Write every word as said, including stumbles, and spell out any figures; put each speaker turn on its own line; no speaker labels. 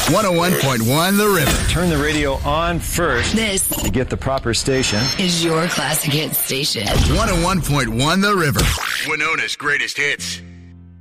one oh one point one The River.
Turn the radio on first.
This
to get the proper station.
Is your classic hit station.
one oh one point one The River. Winona's greatest hits.